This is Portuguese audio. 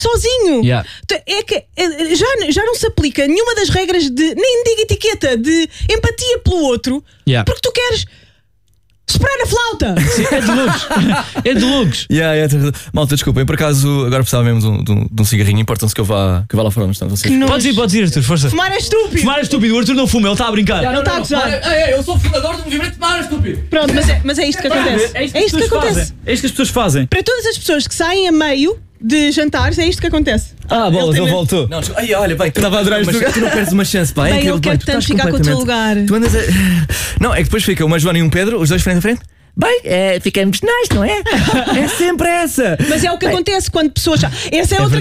sozinho. Yeah. É que já não se aplica nenhuma das regras nem de etiqueta, de empatia pelo outro, Yeah. porque tu queres soprar a flauta. Sim, é de loucos. É de loucos. Malta, desculpem, por acaso agora precisava mesmo de um cigarrinho. Importam-se que eu vá lá fora onde estão vocês. Podes ir, Arthur, força. Fumar é estúpido. Fumar é estúpido, o Arthur não fuma, ele está a brincar. Não está a gozar. Eu sou fundador do movimento Fumar é estúpido. Pronto, mas é isto que acontece. É isto que acontece. É isto que as pessoas fazem. Para todas as pessoas que saem a meio de jantares, é isto que acontece. Bolas, ele voltou. Não, olha, bem, Estava atrás do tu não perdes uma chance, pá. Bem, ele quer tanto ficar com o teu lugar. Tu andas a... Não, é que depois fica uma Joana e um Pedro, os dois frente a frente. Bem, ficamos nós, não é? É sempre essa. Mas é o que acontece quando pessoas. Essa é outra